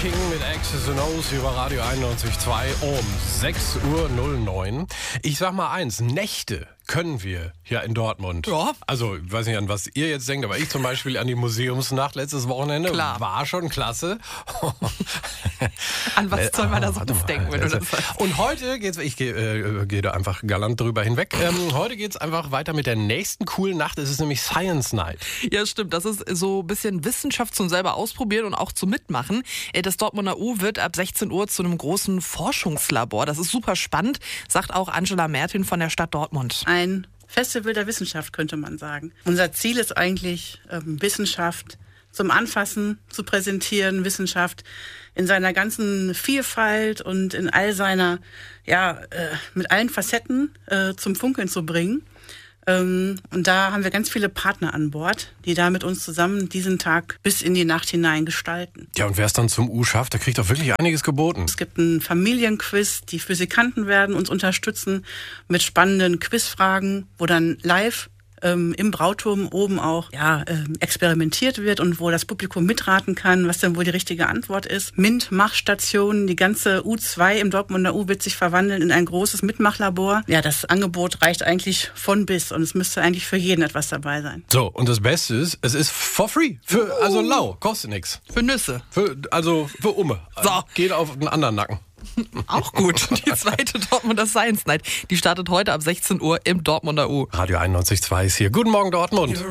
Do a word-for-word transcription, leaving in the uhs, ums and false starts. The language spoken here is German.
King mit X's and O's über Radio einundneunzig Komma zwei um sechs Uhr neun. Ich sag mal eins, Nächte können wir hier in Dortmund. Ja. Also, ich weiß nicht, an was ihr jetzt denkt, aber ich zum Beispiel an die Museumsnacht letztes Wochenende. Klar. War schon klasse. An was soll man da sonst Warte denken, mal, wenn du also- das sagst? Und heute geht's, ich gehe äh, geh da einfach galant drüber hinweg. Ähm, heute geht's einfach weiter mit der nächsten coolen Nacht. Es ist nämlich Science Night. Ja, stimmt. Das ist so ein bisschen Wissenschaft zum selber ausprobieren und auch zum Mitmachen. Das Dortmunder U wird ab sechzehn Uhr zu einem großen Forschungslabor. Das ist super spannend, sagt auch Angela Mertin von der Stadt Dortmund. Ein Festival der Wissenschaft, könnte man sagen. Unser Ziel ist eigentlich, ähm, Wissenschaft zum Anfassen zu präsentieren, Wissenschaft in seiner ganzen Vielfalt und in all seiner, ja, äh, mit allen Facetten äh, zum Funkeln zu bringen. Ähm, und da haben wir ganz viele Partner an Bord, die da mit uns zusammen diesen Tag bis in die Nacht hinein gestalten. Ja, und wer es dann zum U schafft, der kriegt auch wirklich einiges geboten. Es gibt einen Familienquiz, die Physikanten werden uns unterstützen mit spannenden Quizfragen, wo dann live ähm, im Brauturm oben auch ja, ähm, experimentiert wird und wo das Publikum mitraten kann, was denn wohl die richtige Antwort ist. MINT-Machstationen, die ganze U zwei im Dortmunder U wird sich verwandeln in ein großes Mitmachlabor. Ja, das Angebot reicht eigentlich von bis und es müsste eigentlich für jeden etwas dabei sein. So, und das Beste ist, es ist for free. Für, also lau, kostet nichts. Für Nüsse. Für, also für Umme. So. Geht auf einen anderen Nacken. Auch gut. Die zweite Dortmunder Science Night, die startet heute ab sechzehn Uhr im Dortmunder U. Radio einundneunzig Komma zwei ist hier. Guten Morgen, Dortmund.